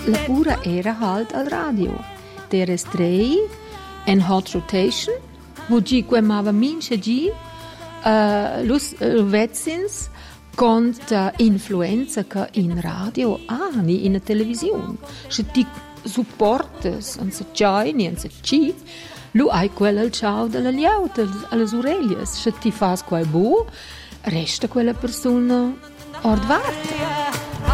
La pura era halt al radio. TRS3 en hot rotation, wo gi quemava minche gi los vezzins conta influenza che in radio ni in televisione. Se ti supportes an se giaini, an se ci, lu hai quella al ciao della liauta, alle orelhas. Se ti fas quai bu, resta quella persona ordvarta.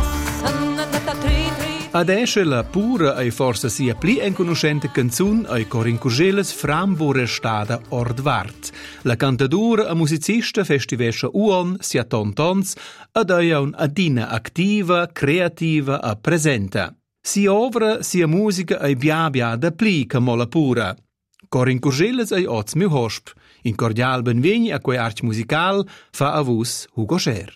Adesso la pura ei forse sia pli enconoscente canzun ei Corin Curgeles fram vo restada ordvart. La cantadura e musicista festivescha uon sia tontons ed ei un adina activa, creativa e presenta. Si ovra sia musica ei bia da pli che mola pura. Corin Curgeles ei oz miu hosp. In cordial benvegni a quei art musical fa a vus Hugo Scher.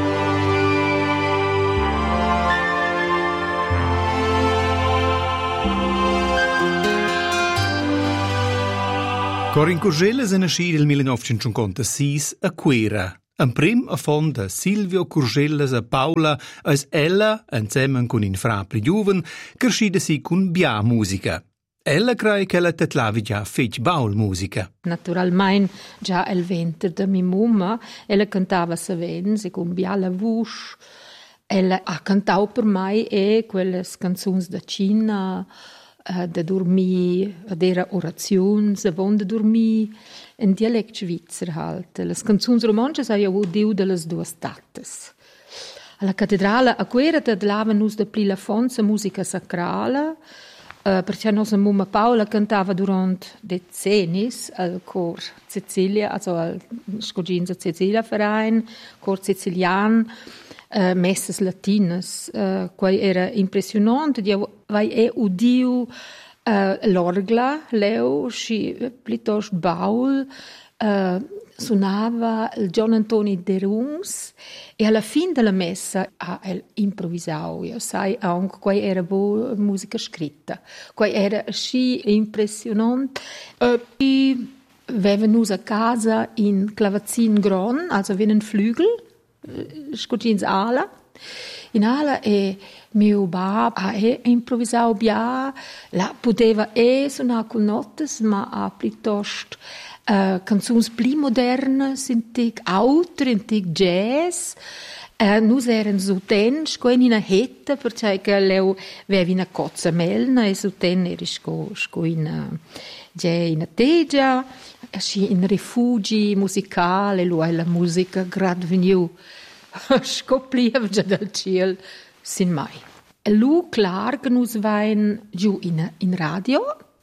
Corin Curgeles è nascita nel 1956 a Quera. In prim a fond de Silvio Curgeles e Paula es ella, insieme con in fra pli giuven, crescida si con bia musica. Ella crei che la tetlavi già fetch baul musica. Naturalmente già il venter de mia mamma, ella cantava savens e con bia la voce. Ella ha cantato per me quelle canzoni da Cina, da dormir, dera orazioni, se von da dormir, in dialect svizzer halt. Le canzoni romanche sai io diu de las duas tattes. Alla cattedrale a Quera dadlavan nus da pli la fonza musica sacrala, perché nostra mamma Paola cantava durante decennis al cor Cecilia, also al Scoginza Cecilia Verein, cor Cecilian, messas latinas, quai era impressionante, vai udiu l'orgla, leu, si plitost baul, suonava il John Antoni de Rungs e alla fine della messa ha improvvisato. Io sai anche quai era musica scritta, quai era sì impressionante. E avevano a casa in clavazin gron, also wie ein Flügel, scotins ala. In ala e mio bab ha improvvisato bia, la poteva suonare con notes, ma ha piuttosto canzoni pli moderne, sintig auter, sintig jazz. Nus eren so ten, sco in una hetta, perché leu avevi una cozza melna e so ten eri sco in una tegia, in rifugi musicali, lui la musica grad veniu scoplieva già dal ciel sin mai. Lu clar che nus vain giù in radio,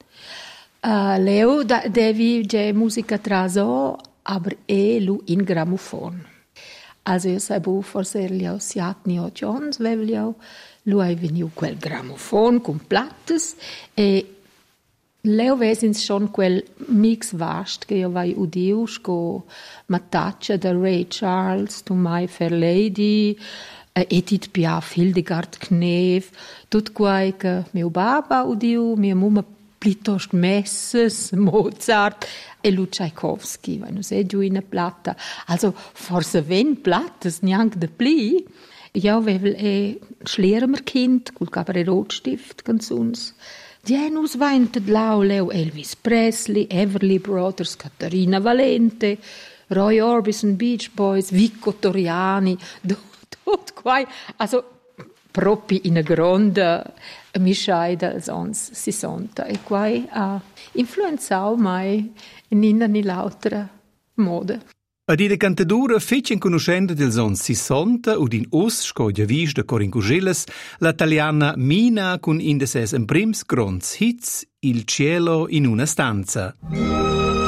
leu devi già musica traso, aber lu in grammofon. Also io sai forse erliau siatni o Jones, vevliau, lu hai veniu quel grammofon con plattes e leu vesins schon quel mix vast che io vai udiu sco Mataccia da Ray Charles, To My Fair Lady, Edith Piaf, Hildegard Knef, tut quai che mio baba udiu, mia mamma plitost Messes, Mozart e Lu Tchaikovsky, vai nu se giù in platta. Also forse 20 plattas, neanche de pli. Ja, vevel Schleremerkind, cul Cabaret Rotstift, canzuns. Dienus vain leu Elvis Presley, Everly Brothers, Caterina Valente, Roy Orbison, Beach Boys, Vico Toriani, tut quai, also proprio in a grande mischai dels ans 60 e quai ha influenzau mai in una ni l'altra moda. Ad ida cantadura fece in conoscenza dels ans 60 ud in us sco giavis de Corin Curgeles la italiana Mina con in de ses en prims gronds hits Il cielo in una stanza.